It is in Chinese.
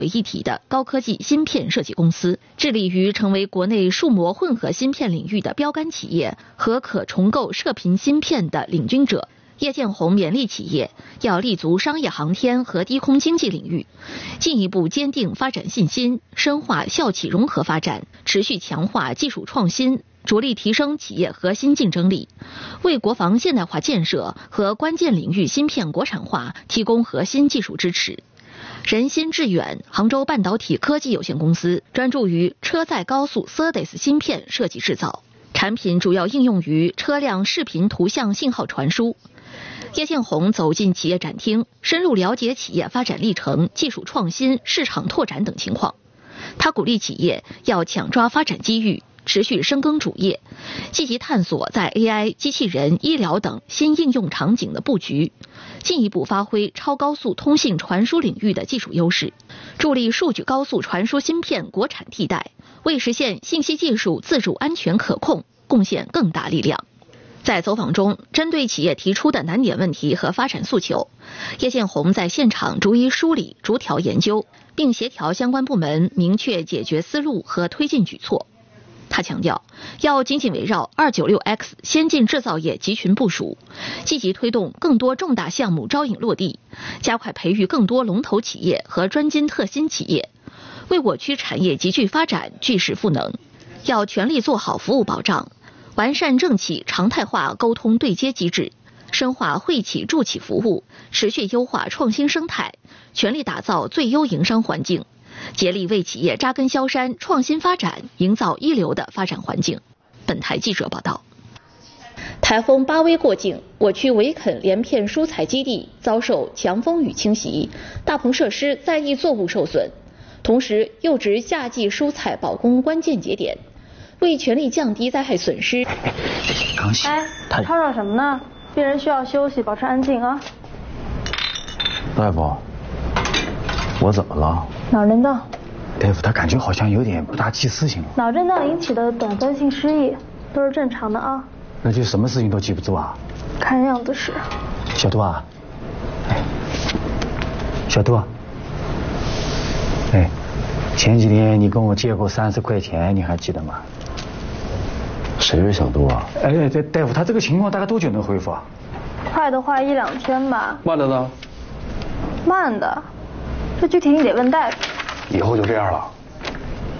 为一体的高科技芯片设计公司，致力于成为国内数模混合芯片领域的标杆企业和可重构射频芯片的领军者。叶剑红勉励企业要立足商业航天和低空经济领域，进一步坚定发展信心，深化校企融合发展，持续强化技术创新，着力提升企业核心竞争力，为国防现代化建设和关键领域芯片国产化提供核心技术支持。人心致远杭州半导体科技有限公司专注于车载高速 SerDes 芯片设计制造，产品主要应用于车辆视频图像信号传输。叶剑红走进企业展厅，深入了解企业发展历程、技术创新、市场拓展等情况。他鼓励企业要抢抓发展机遇，持续深耕主业，积极探索在 AI、机器人、医疗等新应用场景的布局，进一步发挥超高速通信传输领域的技术优势，助力数据高速传输芯片国产替代，为实现信息技术自主安全可控贡献更大力量。在走访中，针对企业提出的难点问题和发展诉求，叶剑红在现场逐一梳理、逐条研究，并协调相关部门明确解决思路和推进举措。他强调，要紧紧围绕 296X 先进制造业集群部署，积极推动更多重大项目招引落地，加快培育更多龙头企业和专精特新企业，为我区产业集聚发展巨势赋能。要全力做好服务保障，完善政企常态化沟通对接机制，深化惠企助企服务，持续优化创新生态，全力打造最优营商环境，竭力为企业扎根萧山、创新发展营造一流的发展环境。本台记者报道。台风巴威过境，我区维肯连片蔬菜基地遭受强风雨侵袭，大棚设施在役作物受损，同时又值夏季蔬菜保供关键节点。为全力降低灾害损失， 吵吵什么呢？病人需要休息，保持安静啊。 大夫，我怎么了？ 脑震荡。 大夫，他感觉好像有点不大记事情了。 脑震荡引起的短暂性失忆都是正常的啊。 那就什么事情都记不住啊？ 看样子是。 小杜啊，小杜，前几天你跟我借过30块钱，你还记得吗？ 谁是小杜啊？ 大夫，他这个情况大概多久能恢复啊？ 快的话1-2天吧。 慢的呢？ 慢的，这具体你得问大夫。 以后就这样了。